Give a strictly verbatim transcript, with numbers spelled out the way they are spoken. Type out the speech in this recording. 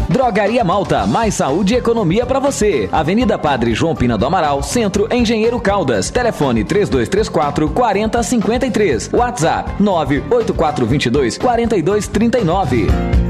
Drogaria Malta, mais saúde e economia pra você. Avenida Padre João Pina do Amaral, Centro, Engenheiro Caldas. Telefone três dois três quatro, quatro zero cinco três. WhatsApp nove oito quatro dois dois, quatro dois três nove.